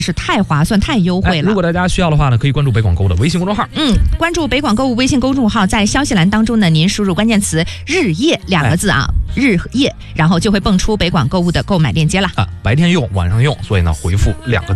是太划算、太优惠了。 如果大家需要的话呢，可以关注北广购的微信公众号。 关注北广购物微信公众号，在消息栏当中呢，您输入关键词“日夜”2个字啊，日夜，然后就会蹦出北广购物的购买链接了。 白天用，晚上用，所以呢，回复2个字。